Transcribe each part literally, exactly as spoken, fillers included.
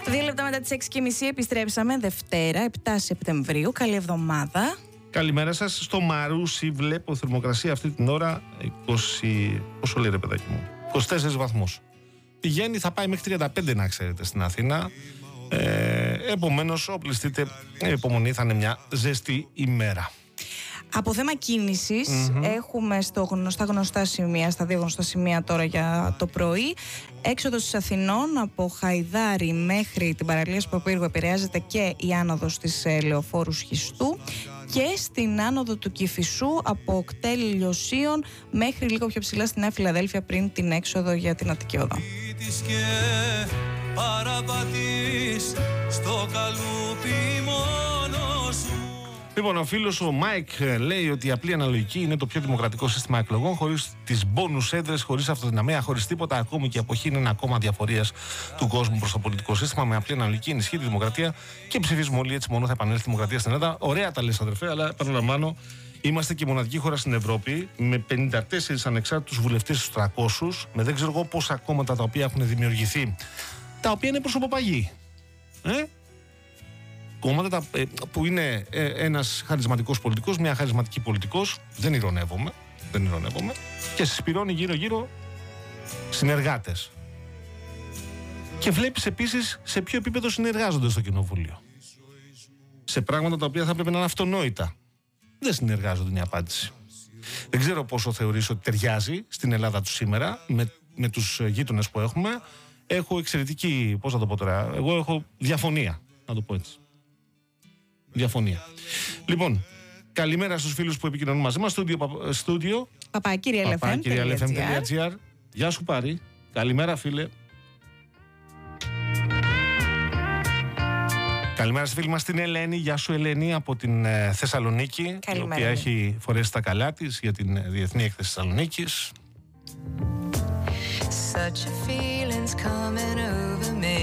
Δύο λεπτά μετά τις έξι και μισή επιστρέψαμε, Δευτέρα, επτά Σεπτεμβρίου. Καλή εβδομάδα. Καλημέρα σας. Στο Μαρούσι βλέπω θερμοκρασία αυτή την ώρα είκοσι... Πόσο λέει ρε παιδάκι μου? είκοσι τέσσερις βαθμούς. Πηγαίνει, θα πάει μέχρι τριάντα πέντε να ξέρετε στην Αθήνα. Ε, επομένως, οπλιστείτε, υπομονή, θα είναι μια ζεστή ημέρα. Από θέμα κίνησης, mm-hmm. έχουμε στο γνωστά γνωστά σημεία, στα δύο γνωστά σημεία τώρα για το πρωί. Έξοδος της Αθηνών από Χαϊδάρη μέχρι την παραλία Σποπύργου επηρεάζεται και η άνοδος της ε, Λεωφόρου Σχιστού, και στην άνοδο του Κηφισού από Κτέλ Λιωσίων μέχρι λίγο πιο ψηλά στη Νέα Φιλαδέλφια πριν την έξοδο για την Αττική Οδό. Λοιπόν, ο φίλος ο Μάικ λέει ότι η απλή αναλογική είναι το πιο δημοκρατικό σύστημα εκλογών, χωρίς τις μπόνους έδρες, χωρίς αυτοδυναμία, χωρίς τίποτα. Ακόμη και η αποχή είναι ένα κόμμα διαφορίας του κόσμου προς το πολιτικό σύστημα. Με απλή αναλογική ενισχύει τη δημοκρατία και ψηφίζουμε όλοι, έτσι μόνο θα επανέλθει η δημοκρατία στην Ελλάδα. Ωραία τα λες, αδερφέ, αλλά επαναλαμβάνω, είμαστε και η μοναδική χώρα στην Ευρώπη με πενήντα τέσσερις ανεξάρτητους βουλευτές στους τριακόσιους, με δεν ξέρω εγώ πόσα κόμματα τα οποία έχουν δημιουργηθεί, τα οποία είναι προσωποπαγή. Ε? Κόμματα που είναι ένας χαρισματικός πολιτικός, μια χαρισματική πολιτικός, δεν ειρωνεύομαι, δεν ειρωνεύομαι, και συσπηρώνει γύρω-γύρω συνεργάτες. Και βλέπεις επίσης σε ποιο επίπεδο συνεργάζονται στο κοινοβούλιο. Σε πράγματα τα οποία θα πρέπει να είναι αυτονόητα. Δεν συνεργάζονται, είναι η απάντηση. Δεν ξέρω πόσο θεωρείς ότι ταιριάζει στην Ελλάδα του σήμερα με, με τους γείτονες που έχουμε. Έχω εξαιρετική, πώς θα το πω τώρα, εγώ έχω διαφωνία, να το πω έτσι. Διαφωνία. Λοιπόν, καλημέρα στους φίλους που επικοινωνούν μαζί μας. Στούντιο παπάκυριαλεφm.gr. Γεια σου Πάρη. Καλημέρα φίλε. Καλημέρα στη φίλη μας την Ελένη. Γεια σου Ελένη από την ε, Θεσσαλονίκη. Καλημέρα. Η οποία έχει φορέσει τα καλά της για την ε, Διεθνή Έκθεση Θεσσαλονίκης. Such a feeling's coming over me.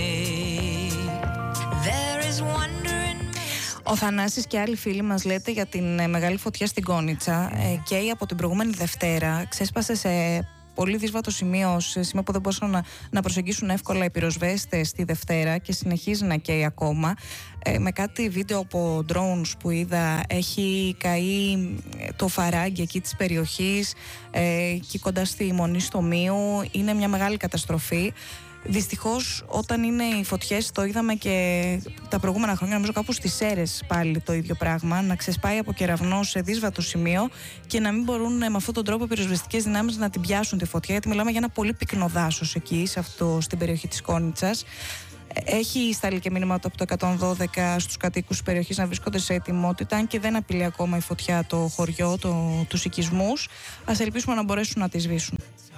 There is wonder. Ο Θανάσης και άλλοι φίλοι μας λέτε για την ε, μεγάλη φωτιά στην Κόνιτσα, ε, και από την προηγούμενη Δευτέρα ξέσπασε σε πολύ δύσβατο σημείο, σε σημείο που δεν μπορούσαν να, να προσεγγίσουν εύκολα οι πυροσβέστες τη Δευτέρα και συνεχίζει να καίει ακόμα. Ε, με κάτι βίντεο από drones που είδα, έχει καεί το φαράγγι εκεί της περιοχής, ε, εκεί κοντά στη Μονή Στομίου. Είναι μια μεγάλη καταστροφή. Δυστυχώς όταν είναι οι φωτιές, το είδαμε και τα προηγούμενα χρόνια, νομίζω κάπου στις Σέρρες πάλι το ίδιο πράγμα, να ξεσπάει από κεραυνό σε δύσβατο σημείο και να μην μπορούν με αυτόν τον τρόπο οι πυροσβεστικές δυνάμεις να την πιάσουν τη φωτιά, γιατί μιλάμε για ένα πολύ πυκνό δάσος εκεί, σε αυτό, στην περιοχή της Κόνιτσας. Έχει σταλεί και μήνυμα από το εκατόν δώδεκα στους κατοίκους της περιοχής να βρίσκονται σε ετοιμότητα, αν και δεν απειλεί ακόμα η φωτιά το χωριό, το, τους οικισμούς. Ας ελπίσουμε να μπορέσουν να τη σβήσουν.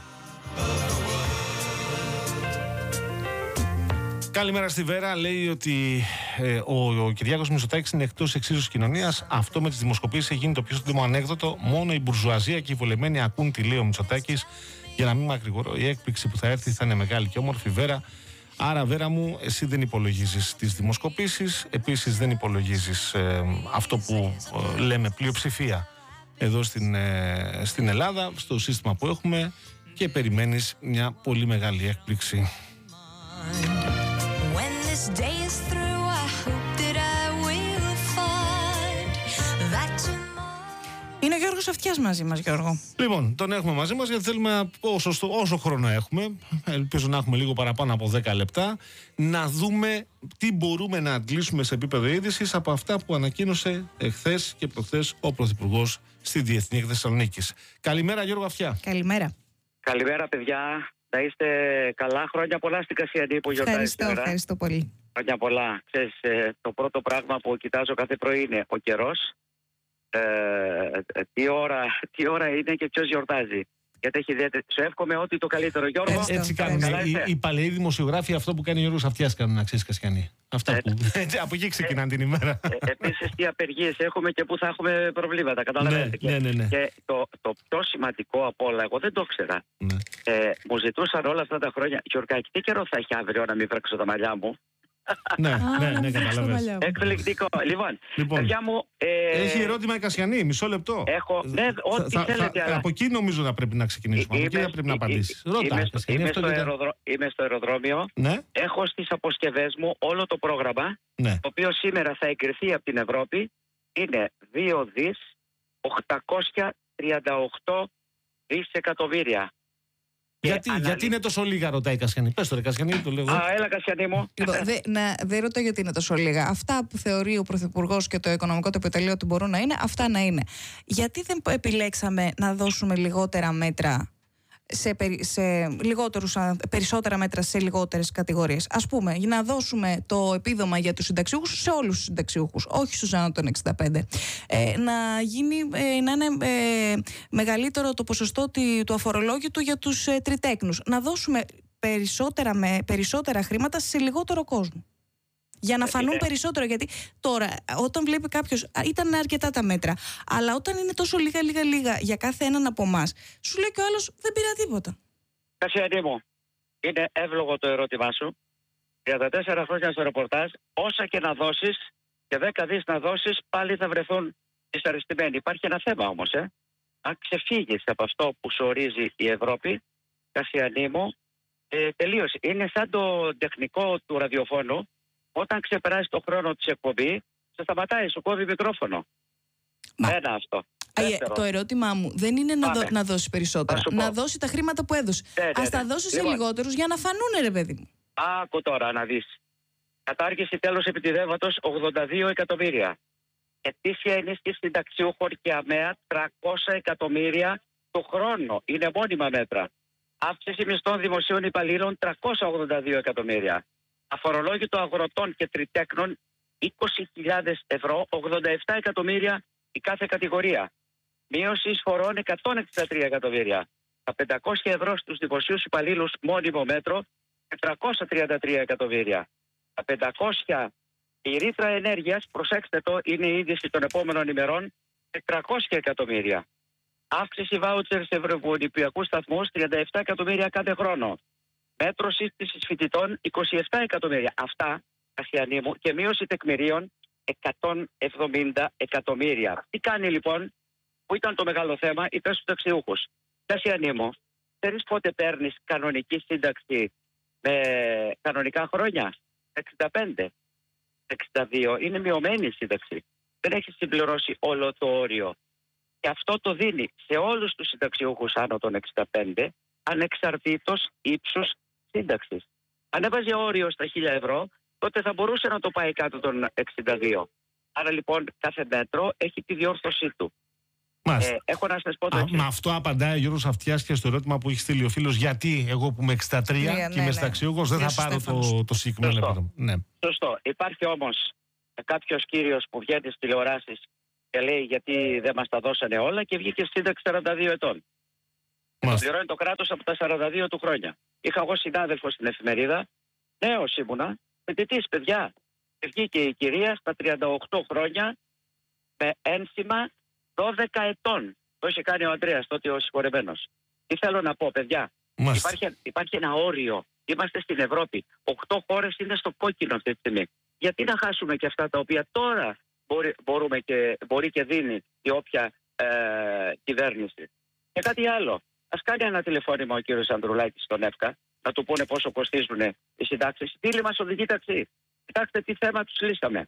Καλημέρα στη Βέρα. Λέει ότι ε, ο, ο Κυριάκος Μητσοτάκης είναι εκτός εξίσωσης κοινωνίας. Αυτό με τις δημοσκοπήσεις έχει γίνει το πιο σύντομο ανέκδοτο. Μόνο η μπουρζουαζία και οι βολεμένοι ακούν τι λέει ο Μητσοτάκης. Για να μην μακρηγορώ, η έκπληξη που θα έρθει θα είναι μεγάλη και όμορφη. Βέρα. Άρα, Βέρα μου, εσύ δεν υπολογίζεις τις δημοσκοπήσεις. Επίσης, δεν υπολογίζεις ε, αυτό που ε, λέμε πλειοψηφία εδώ στην, ε, στην Ελλάδα, στο σύστημα που έχουμε, και περιμένεις μια πολύ μεγάλη έκπληξη. Είναι ο Γιώργος Αυτιάς μαζί μας, Γιώργο. Λοιπόν, τον έχουμε μαζί μας γιατί θέλουμε όσο, όσο χρόνο έχουμε, ελπίζω να έχουμε λίγο παραπάνω από δέκα λεπτά, να δούμε τι μπορούμε να αντλήσουμε σε επίπεδο είδησης από αυτά που ανακοίνωσε εχθές και προχθές ο Πρωθυπουργός στη Διεθνή Έκθεση Θεσσαλονίκης. Καλημέρα Γιώργο Αυτιά. Καλημέρα. Καλημέρα παιδιά. Να είστε καλά, χρόνια πολλά στην Κασιανή που γιορτάζει. Ευχαριστώ, ευχαριστώ πολύ. Χρόνια πολλά. Ξέρεις, το πρώτο πράγμα που κοιτάζω κάθε πρωί είναι ο καιρός. Ε, τι, ώρα, τι ώρα είναι και ποιος γιορτάζει. Γιατί έχει ιδιαίτερη. Σου εύχομαι ό,τι το καλύτερο, Γιώργο. Έτσι, έτσι κάνουν. Οι, οι παλαιοί δημοσιογράφοι αυτό που κάνει ο Γιώργος Αυτιάς κάνουν, να ξέρεις, Κασιανή. Αυτά που. Έτσι, από εκεί ξεκινάνε την ημέρα. Ε, Επίσης, τι απεργίες έχουμε και πού θα έχουμε προβλήματα. Καταλαβαίνετε. Ναι, ναι, ναι, ναι. Και το, το πιο σημαντικό από όλα, εγώ δεν το ήξερα. Ναι. Ε, μου ζητούσαν όλα αυτά τα χρόνια, Γιωργάκη, τι καιρό θα έχει αύριο να μην βρέξω τα μαλλιά μου. Ναι, ναι, ναι, καταλαβαίνω. Εκπληκτικό. Λοιπόν, λοιπόν παιδιά μου. Ε... Έχει ερώτημα η Κασιανή, μισό λεπτό. Έχω. Ναι, ό,τι θα, θέλετε. Θα, αλλά... Από εκεί νομίζω να πρέπει να ξεκινήσουμε. Είμαι, από εκεί θα πρέπει να απαντήσει. Ρώτα, είμαι, Κασιανή, είμαι, αυτό στο και... αεροδρο... είμαι στο αεροδρόμιο. Ναι. Έχω στις αποσκευές μου όλο το πρόγραμμα. Ναι. Το οποίο σήμερα θα εγκριθεί από την Ευρώπη. Είναι δύο δισεκατομμύρια οκτακόσια τριάντα οκτώ δισεκατομμύρια. Γιατί, αναλύ... γιατί είναι τόσο λίγα, ρωτάει η Κασιανή. Πες το, ρε Κασιανή, το λέω. Α, έλα, Κασιανή μου. Λοιπόν, δεν δε ρωτώ γιατί είναι τόσο λίγα. Αυτά που θεωρεί ο Πρωθυπουργός και το Οικονομικό του Επιτελείο ότι μπορούν να είναι, αυτά να είναι. Γιατί δεν επιλέξαμε να δώσουμε λιγότερα μέτρα, σε, σε λιγότερους, περισσότερα μέτρα σε λιγότερες κατηγορίες? Ας πούμε, για να δώσουμε το επίδομα για τους συνταξιούχους σε όλους τους συνταξιούχους, όχι στους άνω των εξήντα πέντε. Ε, να, γίνει, ε, να είναι ε, μεγαλύτερο το ποσοστό του αφορολόγητου για τους ε, τριτέκνους. Να δώσουμε περισσότερα, με, περισσότερα χρήματα σε λιγότερο κόσμο. Για να φανούν περισσότερο. Γιατί τώρα, όταν βλέπει κάποιος, ήταν αρκετά τα μέτρα, αλλά όταν είναι τόσο λίγα, λίγα, λίγα για κάθε έναν από εμάς, σου λέει και ο άλλος δεν πήρα τίποτα. Κασιανή μου, είναι εύλογο το ερώτημά σου. τριάντα τέσσερα χρόνια στο ρεπορτάζ, όσα και να δώσεις και δέκα δις να δώσεις, πάλι θα βρεθούν δυσαρεστημένοι. Υπάρχει ένα θέμα όμως, ε. Αν ξεφύγεις από αυτό που σου ορίζει η Ευρώπη, Κασιανή μου, ε, τελείωσε. Είναι σαν το τεχνικό του ραδιοφώνου. Όταν ξεπεράσει το χρόνο της εκπομπή, σε σταματάει, σου κόβει μικρόφωνο. Μα... Ένα αυτό. Α, το ερώτημά μου δεν είναι να, δω, να δώσει περισσότερα. Να δώσει τα χρήματα που έδωσε. Ναι, ναι, ναι. Ας τα δώσει λοιπόν σε λιγότερους για να φανούνε, ρε παιδί μου. Άκου τώρα να δεις. Κατάργηση τέλος επιτιδεύματος ογδόντα δύο εκατομμύρια. Ετήσια ενίσχυση συνταξιούχων και ΑΜΕΑ τριακόσια εκατομμύρια το χρόνο. Είναι μόνιμα μέτρα. Αύξηση μισθών δημοσίων υπαλλήλων τριακόσια ογδόντα δύο εκατομμύρια. Αφορολόγητο αγροτών και τριτέκνων είκοσι χιλιάδες ευρώ, ογδόντα επτά εκατομμύρια η κάθε κατηγορία. Μείωση εισφορών εκατόν εξήντα τρία εκατομμύρια. Τα πεντακόσια ευρώ στους δημοσίους υπαλλήλους μόνιμο μέτρο, τετρακόσια τριάντα τρία εκατομμύρια. Τα πεντακόσια η ρήτρα ενέργειας, προσέξτε το, είναι η είδηση των επόμενων ημερών, τετρακόσια εκατομμύρια. Αύξηση βάουτσερ σε ευρωβουλευτικούς σταθμούς, τριάντα επτά εκατομμύρια κάθε χρόνο. Μέτρο σύστησης φοιτητών, είκοσι επτά εκατομμύρια. Αυτά, Κασιανή μου, και μείωση τεκμηρίων, εκατόν εβδομήντα εκατομμύρια. Τι κάνει λοιπόν, που ήταν το μεγάλο θέμα, είπε στους ταξιούχους. Κασιανή μου, ξέρεις πότε παίρνεις κανονική σύνταξη με κανονικά χρόνια? εξήντα πέντε, εξήντα δύο. Είναι μειωμένη η σύνταξη. Δεν έχει συμπληρώσει όλο το όριο. Και αυτό το δίνει σε όλους τους συνταξιούχους άνω των εξήντα πέντε, ανεξαρτήτως ύψους σύνταξης. Αν έβαζε όριο στα χίλια ευρώ, τότε θα μπορούσε να το πάει κάτω των εξήντα δύο. Άρα λοιπόν κάθε μέτρο έχει τη διόρθωσή του. Ε, έχω να σας πω το εξής. Με αυτό απαντάει ο Γιώργος Αυτιάς και στο ερώτημα που έχει στείλει ο φίλος, γιατί εγώ που είμαι εξήντα τρία ναι, και είμαι ναι, συνταξιούχος ναι. δεν θα πάρω το, το συγκεκριμένο επίδομα. Ναι. Σωστό. Υπάρχει όμως κάποιος κύριος που βγαίνει στις τηλεοράσεις και λέει γιατί δεν μας τα δώσανε όλα και βγήκε σύνταξη σαράντα δύο ετών. Το πληρώνει το κράτος από τα σαράντα δύο του χρόνια. Είχα εγώ συνάδελφο στην εφημερίδα, νέος ήμουνα, φοιτητής παιδιά. Και βγήκε η κυρία στα τριάντα οκτώ χρόνια με ένσημα δώδεκα ετών. Το είχε κάνει ο Ανδρέας τότε ο συγχωρεμένος. Τι θέλω να πω, παιδιά. Υπάρχει, υπάρχει ένα όριο. Είμαστε στην Ευρώπη. Οκτώ χώρες είναι στο κόκκινο αυτή τη στιγμή. Γιατί να χάσουμε και αυτά τα οποία τώρα μπορεί, μπορούμε και, μπορεί και δίνει η όποια ε, κυβέρνηση. Και κάτι άλλο. Ας κάνει ένα τηλεφώνημα ο κύριος Ανδρουλάκης στον ΕΦΚΑ, να του πούνε πόσο κοστίζουν οι συντάξεις. Τι μας οδηγεί ταξί. Κοιτάξτε τι θέμα τους λύσαμε.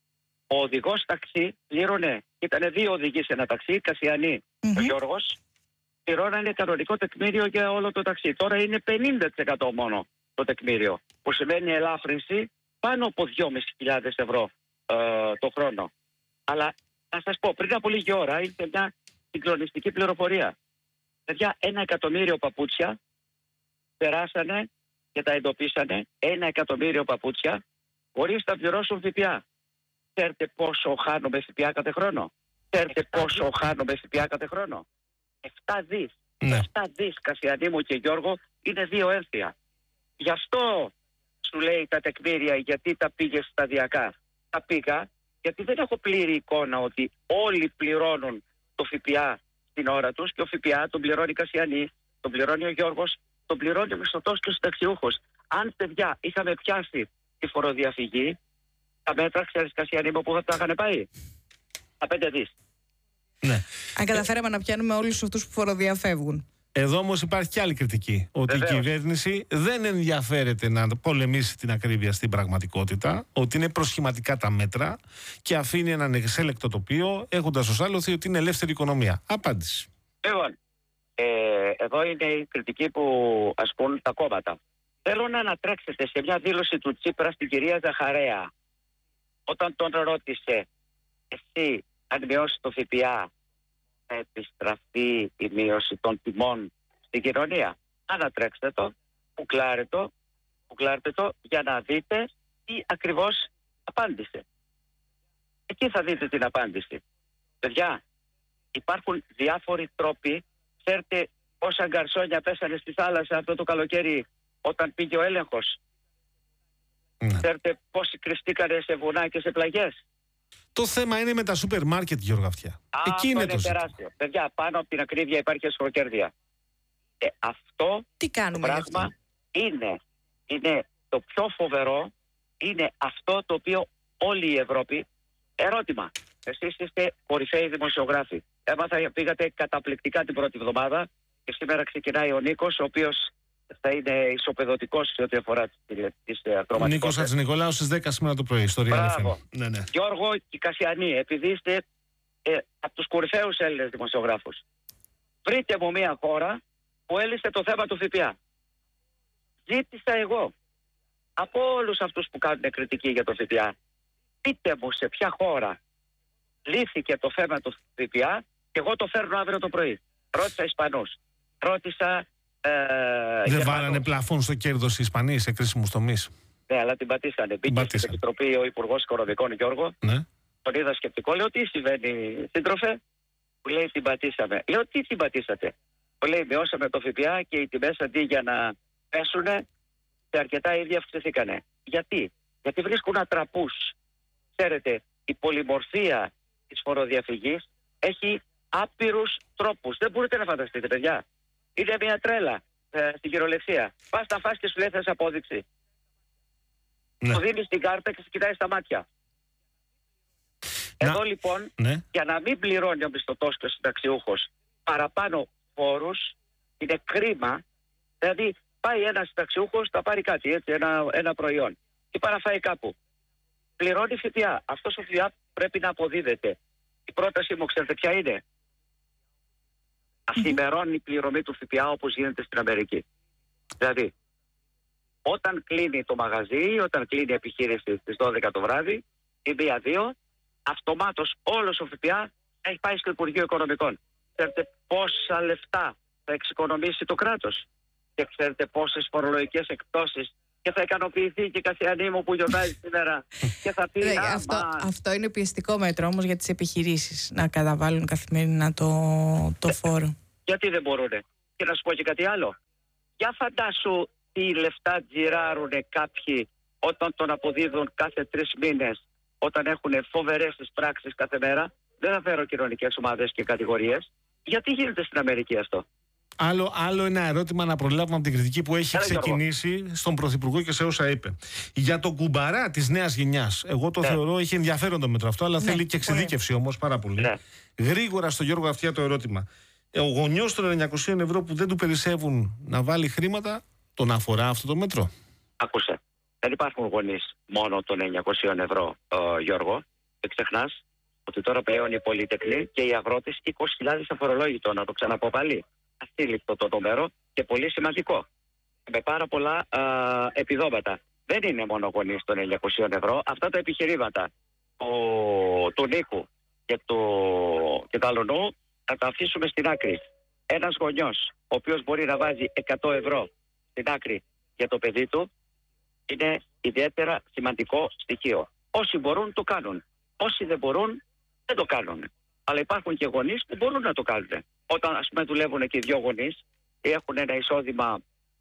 Ο οδηγός ταξί πλήρωνε, ήταν δύο οδηγοί σε ένα ταξί, Κασιανή και mm-hmm. ο Γιώργος, πληρώνανε κανονικό τεκμήριο για όλο το ταξί. Τώρα είναι πενήντα τοις εκατό μόνο το τεκμήριο, που σημαίνει ελάφρυνση πάνω από δυόμισι χιλιάδες ευρώ ε, το χρόνο. Αλλά να σας πω, πριν από λίγη ώρα ήρθε μια συγκλονιστική πληροφορία. Παιδιά, ένα εκατομμύριο παπούτσια περάσανε και τα εντοπίσανε, ένα εκατομμύριο παπούτσια, χωρίς να πληρώσουν ΦΠΑ. Ξέρετε πόσο χάνουμε ΦΠΑ κάθε χρόνο? Ξέρετε πόσο χάνουμε ΦΠΑ κάθε χρόνο? επτά δις. Ναι. επτά δις, Κασιανή μου και Γιώργο, είναι δύο ένθια. Γι' αυτό σου λέει τα τεκμήρια, γιατί τα πήγε σταδιακά. Τα πήγα γιατί δεν έχω πλήρη εικόνα ότι όλοι πληρώνουν το ΦΠΑ στην ώρα τους και ο ΦΠΑ τον πληρώνει η Κασιανή, τον πληρώνει ο Γιώργος, τον πληρώνει ο μισθωτός και ο συνταξιούχος. Αν παιδιά είχαμε πιάσει τη φοροδιαφυγή, τα μέτρα, ξέρεις Κασιανή μου, που θα τα είχαν πάει. Τα πέντε δις. Ναι. Αν καταφέραμε ε... να πιάνουμε όλους αυτούς που φοροδιαφεύγουν. Εδώ όμως υπάρχει και άλλη κριτική. Ότι Βεβαίως. η κυβέρνηση δεν ενδιαφέρεται να πολεμήσει την ακρίβεια στην πραγματικότητα, ότι είναι προσχηματικά τα μέτρα και αφήνει έναν εξέλεκτο τοπίο, έχοντας ως άλοθη ότι είναι ελεύθερη οικονομία. Απάντηση. Λοιπόν, ε, εδώ είναι η κριτική που ασκούν τα κόμματα. Θέλω να ανατρέξετε σε μια δήλωση του Τσίπρα στην κυρία Ζαχαρέα. Όταν τον ρώτησε, εσύ αν μειώσει το ΦΠΑ, θα επιστραφεί η μείωση των τιμών στην κοινωνία. Ανατρέξτε το, κουκλάρετε το, κουκλάρετε το για να δείτε τι ακριβώς απάντησε. Εκεί θα δείτε την απάντηση. Παιδιά, υπάρχουν διάφοροι τρόποι. Ξέρετε πόσα γκαρσόνια πέσανε στη θάλασσα αυτό το καλοκαίρι όταν πήγε ο έλεγχος. Ναι. Ξέρετε πόσοι κρυστήκανε σε βουνά και σε πλαγιές. Το θέμα είναι με τα σούπερ μάρκετ, Γιώργο Αυτιά. Εκεί είναι, είναι το τεράστιο. Παιδιά, πάνω από την ακρίβεια υπάρχει εσχροκέρδεια. Ε, αυτό Τι κάνουμε το πράγμα είναι, είναι το πιο φοβερό, είναι αυτό το οποίο όλη η Ευρώπη... Ερώτημα. Εσείς είστε κορυφαίοι δημοσιογράφοι. Έμαθα, πήγατε καταπληκτικά την πρώτη εβδομάδα και σήμερα ξεκινάει ο Νίκος, ο οποίος θα είναι ισοπεδωτικός σε ό,τι αφορά τις ακροματικότητες. Νίκος Χατζηνικολάου στις δέκα σήμερα το πρωί, στο Real εφ εμ. Ναι, ναι. Γιώργο και Κασιανή, επειδή είστε ε, από τους κορυφαίους Έλληνες δημοσιογράφους, βρείτε μου μια χώρα που έλυσε το θέμα του ΦΠΑ. Ζήτησα εγώ από όλους αυτούς που κάνουν κριτική για το ΦΠΑ, πείτε μου σε ποια χώρα λύθηκε το θέμα του ΦΠΑ και εγώ το φέρνω αύριο το πρωί. Ρώτησα Ισπανούς, ρώτησα... Ε, δεν βάλανε πλαφόν στο κέρδος οι Ισπανοί σε κρίσιμους τομείς. Ναι, αλλά την πατήσανε. Μπήκε στην Επιτροπή ο Υπουργός Οικονομικών, Γιώργο. Ναι. Τον είδα σκεπτικό. Λέω, τι συμβαίνει, σύντροφε? Μου λέει, την πατήσαμε. Λέω, τι την πατήσατε? Μου λέει, μειώσαμε το ΦΠΑ και οι τιμές αντί για να πέσουνε, σε αρκετά ήδη αυξηθήκανε. Γιατί? Γιατί βρίσκουν ατραπούς. Ξέρετε, η πολυμορφία της φοροδιαφυγής έχει άπειρους τρόπους. Δεν μπορείτε να φανταστείτε, παιδιά. Είναι μια τρέλα ε, στην κυριολεξία. Πας να φας και σου λέει θες απόδειξη. Ναι. Το δίνεις την κάρτα και σε κοιτάει στα μάτια. Να. Εδώ λοιπόν, ναι. για να μην πληρώνει ο μισθωτός και ο συνταξιούχος παραπάνω φόρους, είναι κρίμα. Δηλαδή, πάει ένας συνταξιούχος, θα πάρει κάτι, έτσι, ένα, ένα προϊόν, και παραφάει κάπου. Πληρώνει ΦΠΑ. Αυτός ο ΦΠΑ πρέπει να αποδίδεται. Η πρότασή μου, ξέρετε ποια είναι? Αφημερώνει η πληρωμή του ΦΠΑ όπως γίνεται στην Αμερική. Δηλαδή, όταν κλείνει το μαγαζί, όταν κλείνει η επιχείρηση στις δώδεκα το βράδυ ή μία δύο, αυτομάτως όλος ο ΦΠΑ έχει πάει στο Υπουργείο Οικονομικών. Ξέρετε πόσα λεφτά θα εξοικονομήσει το κράτος? Και ξέρετε πόσες φορολογικές εκπτώσεις? Και θα ικανοποιηθεί και η Κασιανή μου που γιορτάζει σήμερα και θα πει... Ρε, αυτό, αυτό είναι πιεστικό μέτρο όμως για τις επιχειρήσεις, να καταβάλουν καθημερινά το, το φόρο. Γιατί δεν μπορούνε? Και να σου πω και κάτι άλλο. Για φαντάσου τι λεφτά τζιράρουν κάποιοι όταν τον αποδίδουν κάθε τρεις μήνες, όταν έχουν φοβερές τις πράξεις κάθε μέρα. Δεν θα φέρω κοινωνικές ομάδες και κατηγορίες. Γιατί γίνεται στην Αμερική αυτό? Άλλο, άλλο ένα ερώτημα να προλάβουμε από την κριτική που έχει Έλα, ξεκινήσει Γιώργο. Στον Πρωθυπουργό και σε όσα είπε. Για τον κουμπαρά της νέας γενιάς. Εγώ το ναι. θεωρώ, έχει ενδιαφέρον το μέτρο αυτό, αλλά ναι. θέλει και εξειδίκευση όμως πάρα πολύ. Ναι. Γρήγορα στο Γιώργο Αυτιά το ερώτημα. Ο γονιός των εννιακόσια ευρώ που δεν του περισσεύουν να βάλει χρήματα, τον αφορά αυτό το μέτρο? Άκουσε. Δεν υπάρχουν γονείς μόνο των εννιακόσια ευρώ, ε, Γιώργο. Δεν ξεχνάς ότι τώρα πλέον οι πολυτεχνοί και οι αγρότες είκοσι χιλιάδες αφορολόγητο, να το ξαναπώ πάλι. Ασύλληπτο το νούμερο και πολύ σημαντικό. Με πάρα πολλά α, επιδόματα. Δεν είναι μόνο γονείς των εννιακόσια ευρώ. Αυτά τα επιχειρήματα ο, του Νίκου και του, και του Αλωνού θα τα αφήσουμε στην άκρη. Ένας γονιός ο οποίος μπορεί να βάζει εκατό ευρώ στην άκρη για το παιδί του είναι ιδιαίτερα σημαντικό στοιχείο. Όσοι μπορούν το κάνουν. Όσοι δεν μπορούν δεν το κάνουν. Αλλά υπάρχουν και γονείς που μπορούν να το κάνουν. Όταν ας πούμε δουλεύουν και οι δυο γονείς ή έχουν ένα εισόδημα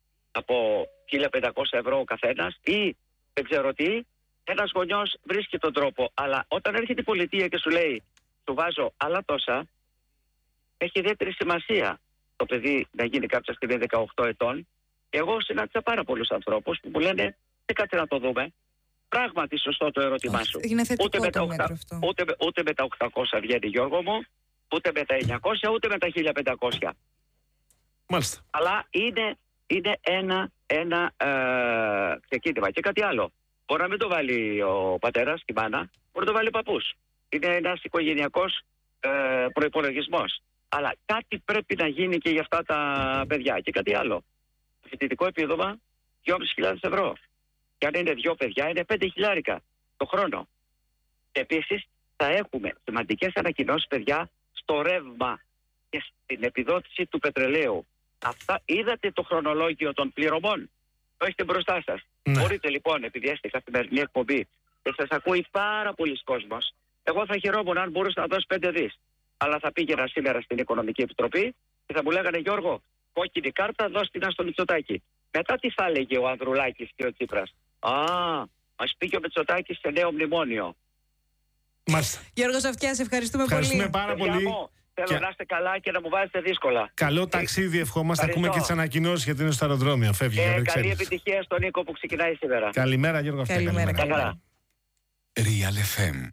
από χίλια πεντακόσια ευρώ ο καθένας ή δεν ξέρω τι, ένας γονιός βρίσκει τον τρόπο. Αλλά όταν έρχεται η πολιτεία και σου λέει σου βάζω άλλα τόσα, έχει ιδιαίτερη σημασία το παιδί να γίνει κάποια στιγμή δεκαοκτώ ετών. Εγώ συνάντησα πάρα πολλούς ανθρώπους που μου λένε δεν κάτσε να το δούμε. Πράγματι σωστό το ερώτημά σου. Είναι θετικό Ούτε με, τα το οκτώ, μέτρο αυτό. ούτε, ούτε με τα οκτακόσια βγαίνει, Γιώργο μου, ούτε με τα εννιακόσια, ούτε με τα χίλια πεντακόσια. Μάλιστα. Αλλά είναι, είναι ένα, ένα ε, ξεκίνημα. Και κάτι άλλο. Μπορεί να μην το βάλει ο πατέρας, η μάνα, μπορεί να το βάλει ο παππούς. Είναι ένας οικογενειακός ε, προϋπολογισμός. Αλλά κάτι πρέπει να γίνει και για αυτά τα παιδιά. Και κάτι άλλο. Το φοιτητικό επίδομα δυόμισι χιλιάδες ευρώ. Και αν είναι δύο παιδιά, είναι πέντε χιλιάρικα το χρόνο. Επίσης, θα έχουμε σημαντικές ανακοινώσεις, παιδιά, στο ρεύμα και στην επιδότηση του πετρελαίου. Αυτά, είδατε το χρονολόγιο των πληρωμών? Το έχετε μπροστά σας. Ναι. Μπορείτε λοιπόν, επειδή είστε καθημερινή εκπομπή και σας ακούει πάρα πολλοί κόσμος, εγώ θα χαιρόμουν αν μπορούσα να δώσω πέντε δις. Αλλά θα πήγαινα σήμερα στην Οικονομική Επιτροπή και θα μου λέγανε, Γιώργο, κόκκινη κάρτα, δώσ' την στο Μητσοτάκη. Μετά τι θα έλεγε ο Ανδρουλάκης και ο Τσίπρας? Α, μας πήγε ο Μητσοτάκης σε νέο μνημόνιο. Μάλιστα. Γιώργο Σαφτιά, ευχαριστούμε, Ευχαριστούμε πολύ. πάρα πολύ. Μου, θέλω Και... να είστε καλά και να μου βάζετε δύσκολα. Καλό ταξίδι, ευχόμαστε. Ακούμε και τις ανακοινώσεις γιατί είναι στο αεροδρόμιο. Φεύγει. Ε, καλή ξέρεις. επιτυχία στον Νίκο που ξεκινάει σήμερα. Καλημέρα, Γιώργο. Καλημέρα. Καλημέρα. Real εφ εμ